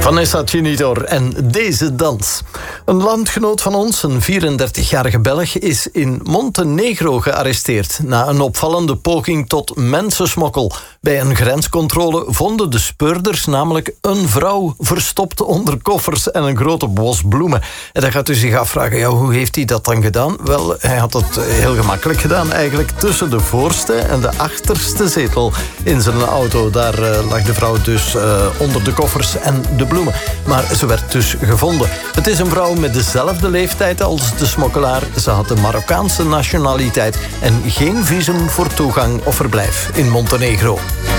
Vanessa Chinitor en deze dans. Een landgenoot van ons, een 34-jarige Belg, is in Montenegro gearresteerd na een opvallende poging tot mensensmokkel. Bij een grenscontrole vonden de speurders namelijk een vrouw verstopt onder koffers en een grote bos bloemen. En dan gaat u zich afvragen, ja, hoe heeft hij dat dan gedaan? Wel, hij had het heel gemakkelijk gedaan eigenlijk. Tussen de voorste en de achterste zetel in zijn auto. Daar lag de vrouw dus onder de koffers en de bloemen. Maar ze werd dus gevonden. Het is een vrouw met dezelfde leeftijd als de smokkelaar. Ze had de Marokkaanse nationaliteit en geen visum voor toegang of verblijf in Montenegro.